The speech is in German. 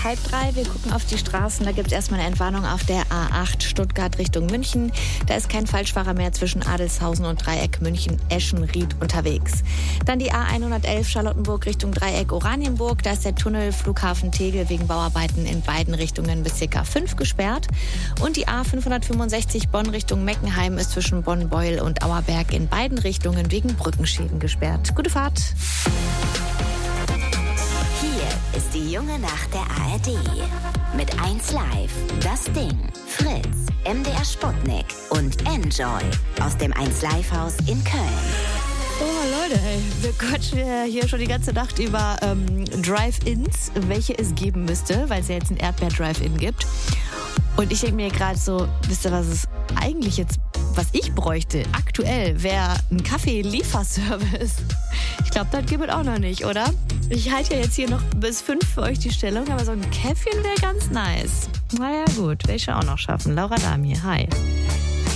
2:30. Wir gucken auf die Straßen. Da gibt es erstmal eine Entwarnung auf der A8 Stuttgart Richtung München. Da ist kein Falschfahrer mehr zwischen Adelshausen und Dreieck München-Eschenried unterwegs. Dann die A111 Charlottenburg Richtung Dreieck Oranienburg. Da ist der Tunnel Flughafen Tegel wegen Bauarbeiten in beiden Richtungen bis ca. 5 gesperrt. Und die A565 Bonn Richtung Meckenheim ist zwischen Bonn-Beul und Auerberg in beiden Richtungen wegen Brückenschäden gesperrt. Gute Fahrt. Hier ist die junge Nacht der ARD. Mit 1 Live, Das Ding, Fritz, MDR Sputnik und Enjoy aus dem 1 Live Haus in Köln. Oh Leute, ey, wir quatschen hier schon die ganze Nacht über Drive-Ins, welche es geben müsste, weil es ja jetzt ein Erdbeer-Drive-In gibt. Und ich denke mir gerade so, wisst ihr, was ich bräuchte aktuell, wäre ein Kaffee-Lieferservice. Ich glaube, das gibt es auch noch nicht, oder? Ich halte ja jetzt hier noch bis 5 für euch die Stellung, aber so ein Käffchen wäre ganz nice. Naja gut, werde ich schon auch noch schaffen. Laura Dahm hier, hi.